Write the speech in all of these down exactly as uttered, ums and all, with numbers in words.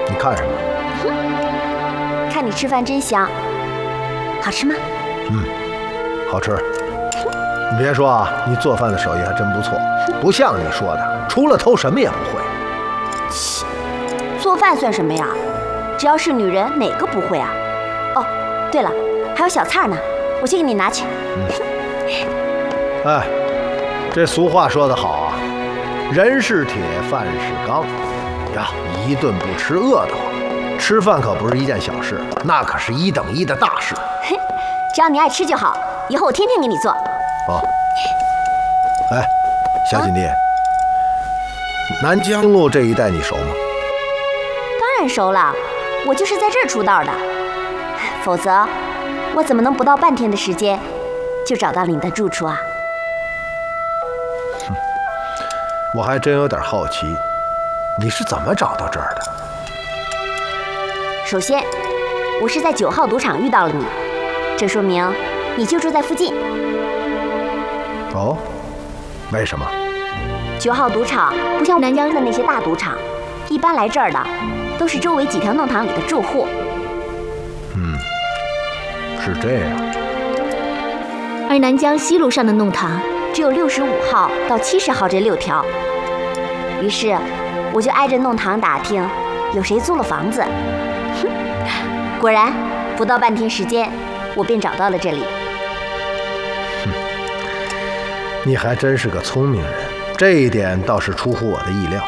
你看什么？ 看你吃饭真香，好吃吗？ 嗯，好吃。你别说啊，你做饭的手艺还真不错，不像你说的，除了偷什么也不会。 切，做饭算什么呀？只要是女人，哪个不会啊？哦，对了，还有小菜呢，我去给你拿去。 嗯。哎，这俗话说得好啊，人是铁，饭是钢。呀，一顿不吃饿得慌。吃饭可不是一件小事，那可是一等一的大事。 嘿，只要你爱吃就好，以后我天天给你做。 哦。哎，小锦弟，啊、南江路这一带你熟吗？ 当然熟了，我就是在这儿出道的。否则，我怎么能不到半天的时间就找到了你的住处啊？ 哼，我还真有点好奇，你是怎么找到这儿的？ 首先，我是在九号赌场遇到了你，这说明你就住在附近。 哦，为什么？ 九号赌场不像南江的那些大赌场，一般来这儿的都是周围几条弄堂里的住户。 嗯，是这样。 而南江西路上的弄堂只有六十五号到七十号这六条，于是我就挨着弄堂打听有谁租了房子。果然，不到半天时间，我便找到了这里。 哼，你还真是个聪明人，这一点倒是出乎我的意料。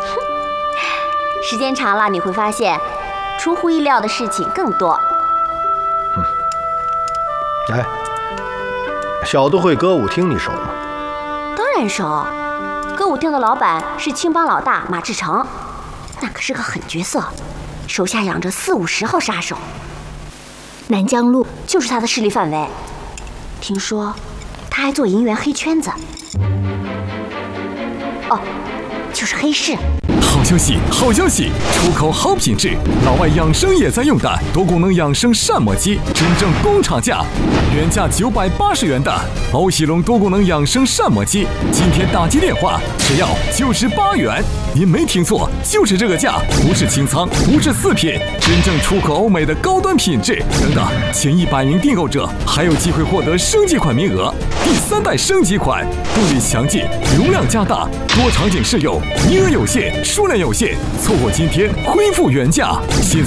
时间长了，你会发现，出乎意料的事情更多。 嗯，哎，小都会歌舞厅你熟吗？ 当然熟，歌舞厅的老板是青帮老大马志成，那可是个狠角色。手下养着四五十号杀手， 南江路就是他的势力范围。听说他还做银元黑圈子，哦，就是黑市。 好消息，好消息！出口好品质，老外养生也在用的多功能养生膳魔机，真正工厂价，原价九百八十元的欧喜龙多功能养生膳魔机，今天打击电话只要九十八元。您没听错，就是这个价，不是清仓，不是四品，真正出口欧美的高端品质。等等，前一百名订购者还有机会获得升级款名额，第三代升级款，动力强劲，容量加大，多场景适用，名额有限，数量有限，错过今天恢复原价。现在